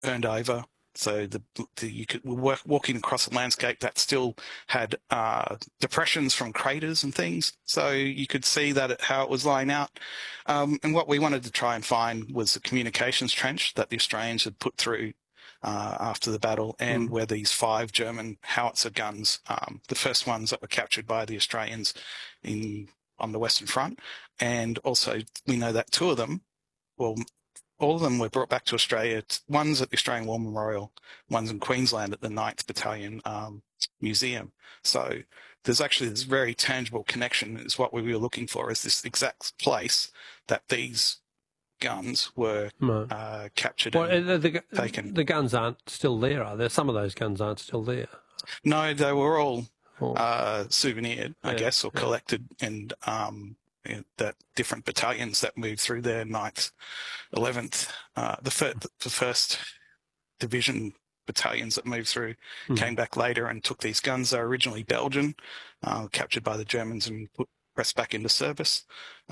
burned over. So you could walking across a landscape that still had depressions from craters and things. So you could see how it was lying out. And what we wanted to try and find was the communications trench that the Australians had put through after the battle, and where these 5 German howitzer guns, the first ones that were captured by the Australians on the Western Front, and also we know that 2 of them, well, all of them were brought back to Australia. One's at the Australian War Memorial, one's in Queensland at the 9th Battalion Museum. So there's actually this very tangible connection is what we were looking for, is this exact place that these guns were captured and taken. The guns aren't still there, are there? Some of those guns aren't still there. No, they were all souvenired, I guess, or collected, and that different battalions that moved through there, 9th, 11th, the first division battalions that moved through came back later and took these guns. They were originally Belgian, captured by the Germans and pressed back into service.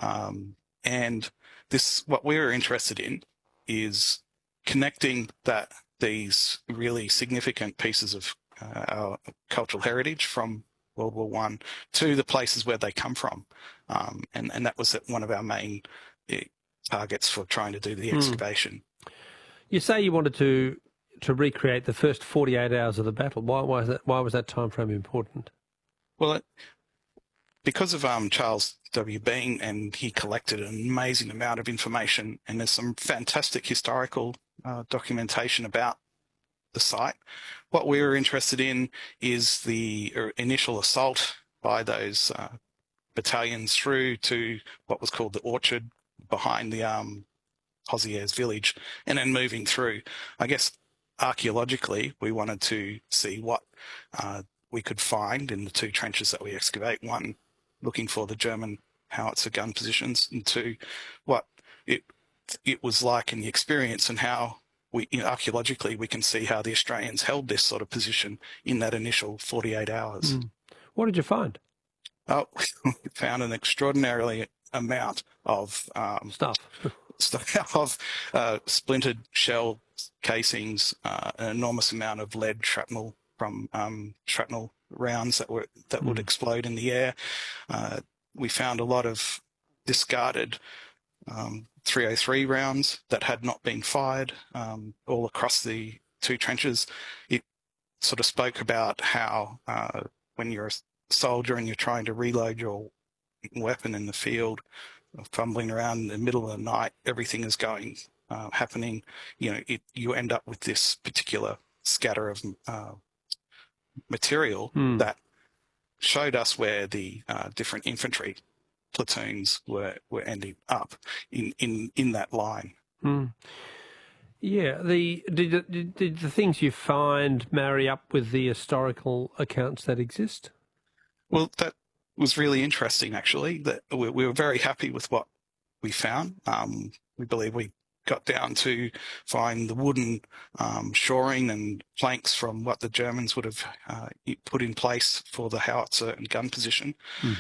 And what we were interested in is connecting these really significant pieces of our cultural heritage from World War I to the places where they come from. And that was one of our main targets for trying to do the excavation. You say you wanted to recreate the first 48 hours of the battle. Why was that time frame important? Well, because of Charles W. Bean, and he collected an amazing amount of information, and there's some fantastic historical documentation about the site. What we were interested in is the initial assault by those battalions through to what was called the orchard behind the Hozieres village, and then moving through. I guess archaeologically, we wanted to see what we could find in the 2 trenches that we excavate. 1, looking for the German howitzer gun positions, and 2, what it was like in the experience, and how archaeologically we can see how the Australians held this sort of position in that initial 48 hours. What did you find? Oh, we found an extraordinarily amount of stuff of splintered shell casings, an enormous amount of lead shrapnel from shrapnel rounds that would explode in the air. We found a lot of discarded 303 rounds that had not been fired all across the 2 trenches. It sort of spoke about how when you're a soldier and you're trying to reload your weapon in the field, fumbling around in the middle of the night, everything is happening. You end up with this particular scatter of material that showed us where the different infantry platoons were ending up in that line. Yeah, did the things you find marry up with the historical accounts that exist? Well, that was really interesting, actually. That we were very happy with what we found. We believe we got down to find the wooden shoring and planks from what the Germans would have put in place for the howitzer and gun position.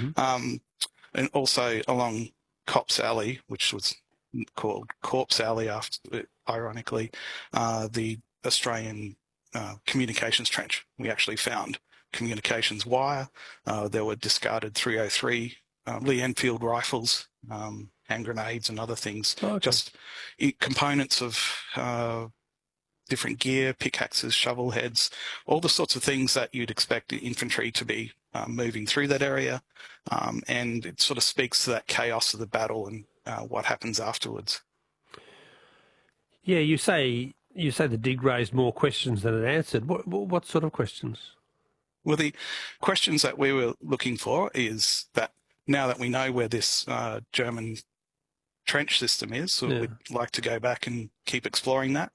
And also along Copp's Alley, which was called Corpse Alley after, ironically, the Australian communications trench. We actually found communications wire. There were discarded 303 Lee Enfield rifles, hand grenades and other things. Just components of different gear, pickaxes, shovel heads, all the sorts of things that you'd expect the infantry to be moving through that area. And it sort of speaks to that chaos of the battle and what happens afterwards. Yeah, you say the dig raised more questions than it answered. What sort of questions? Well, the questions that we were looking for is that now that we know where this German trench system is, so we'd like to go back and keep exploring that.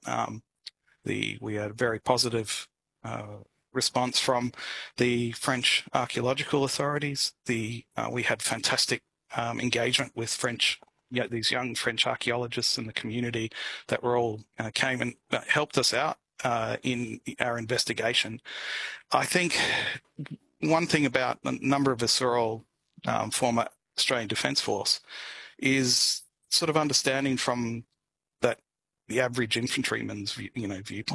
We had a very positive response from the French archaeological authorities. We had fantastic engagement with these young French archaeologists in the community that were all came and helped us out in our investigation. I think one thing about a number of us are all former Australian Defence Force is sort of understanding from that the average infantryman's viewpoint.